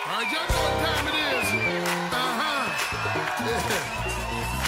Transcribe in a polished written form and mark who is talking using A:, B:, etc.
A: All right, y'all know what time it is. Uh-huh. Yeah.